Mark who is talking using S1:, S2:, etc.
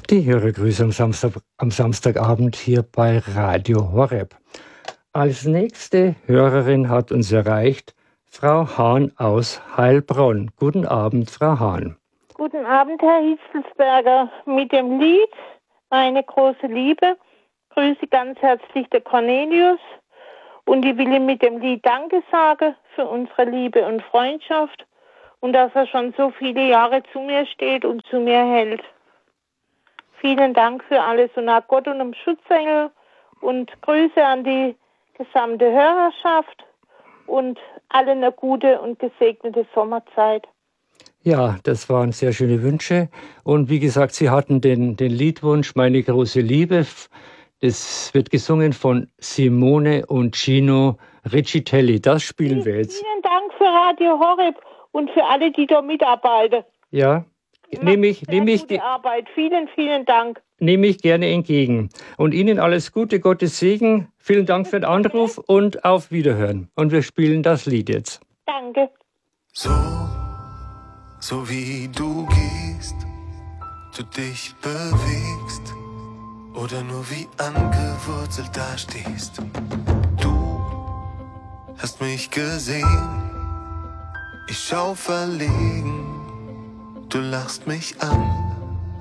S1: Die Hörergrüße am Samstagabend hier bei Radio Horeb. Als nächste Hörerin hat uns erreicht Frau Hahn aus Heilbronn. Guten Abend, Frau Hahn.
S2: Guten Abend, Herr Hitzelsberger. Mit dem Lied Meine große Liebe grüße ganz herzlich der Cornelius. Und ich will ihm mit dem Lied Danke sagen für unsere Liebe und Freundschaft und dass er schon so viele Jahre zu mir steht und zu mir hält. Vielen Dank für alles und nach Gott und dem Schutzengel und Grüße an die gesamte Hörerschaft und allen eine gute und gesegnete Sommerzeit.
S1: Ja, das waren sehr schöne Wünsche. Und wie gesagt, Sie hatten den Liedwunsch Meine große Liebe. Das wird gesungen von Simone und Gino Riccitelli. Das spielen wir jetzt.
S2: Vielen Dank für Radio Horeb und für alle, die da mitarbeiten.
S1: Ja, nehme ich
S2: Arbeit. Vielen, vielen Dank.
S1: Nehme ich gerne entgegen. Und Ihnen alles Gute, Gottes Segen. Vielen Dank für den Anruf und auf Wiederhören. Und wir spielen das Lied jetzt.
S2: Danke.
S3: So wie du gehst, du dich bewegst oder nur wie angewurzelt dastehst. Du hast mich gesehen, ich schau verlegen, du lachst mich an.